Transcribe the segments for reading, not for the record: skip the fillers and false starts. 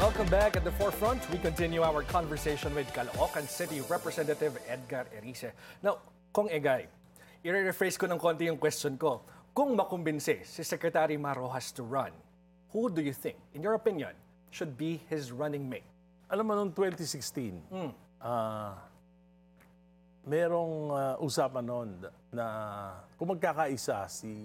Welcome back at the forefront. We continue our conversation with Caloocan City Representative Edgar Erice. Now, Kong Egay, i-rephrase ko ng konti yung question ko. Kung makumbinsi si Secretary Marojas to run, who do you think, in your opinion, should be his running mate? Alam mo, noong 2016, merong usapan noon na kung magkakaisa si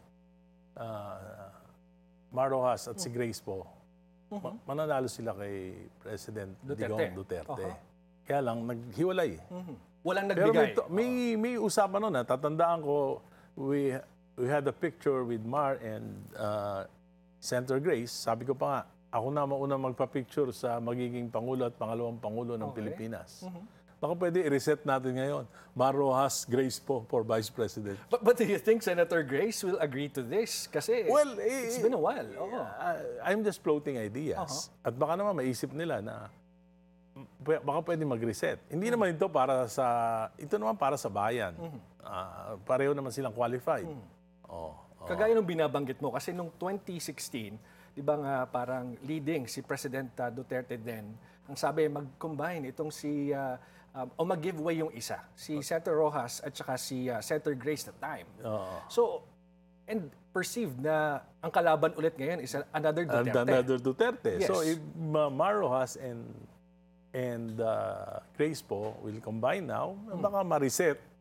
Marojas at si Grace po, mananalo sila kay President Digong Duterte. Kaya lang, naghiwalay. Walang Pero nagbigay. may usapan noon, tatandaan ko, we had a picture with Mar and Senator Grace. Sabi ko pa nga, ako na mauna magpa-picture sa magiging Pangulo at Pangalawang Pangulo ng Pilipinas. Baka pwede i-reset natin ngayon. Marojas, Grace po for Vice President. But do you think Senator Grace will agree to this? Kasi it's been a while. I'm just floating ideas. At baka naman maisip nila na baka pwede mag-reset. Hindi naman ito para sa bayan. Pareho naman silang qualified. Kagaya nung binabanggit mo, kasi nung 2016, di ba nga parang leading si President Duterte din, ang sabi mag-combine itong o mag-giveaway yung isa, si Senator Rojas at saka si Senator Grace that time. So, and perceived na ang kalaban ulit ngayon is another Duterte. Another Duterte. Yes. So if Marojas and Grace po will combine now, baka ma-reset